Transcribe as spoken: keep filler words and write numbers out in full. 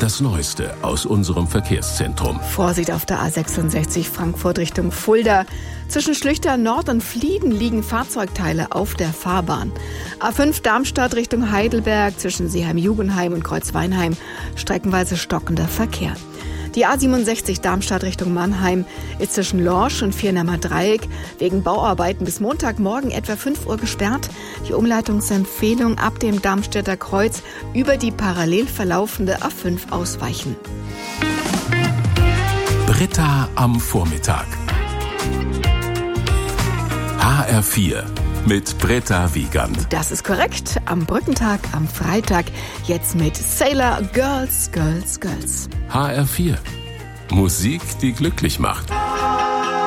Das Neueste aus unserem Verkehrszentrum. Vorsicht auf der A sechsundsechzig Frankfurt Richtung Fulda. Zwischen Schlüchter Nord und Flieden liegen Fahrzeugteile auf der Fahrbahn. A fünf Darmstadt Richtung Heidelberg zwischen Seeheim-Jugendheim und Kreuzweinheim streckenweise stockender Verkehr. Die A siebenundsechzig Darmstadt Richtung Mannheim ist zwischen Lorsch und Viernamer Dreieck wegen Bauarbeiten bis Montagmorgen etwa fünf Uhr gesperrt. Die Umleitungsempfehlung ab dem Darmstädter Kreuz über die parallel verlaufende A fünf ausweichen. Britta am Vormittag. H R vier mit Britta Wiegand. Das ist korrekt. Am Brückentag, am Freitag, jetzt mit Sailor Girls, Girls, Girls. H R vier. Musik, die glücklich macht.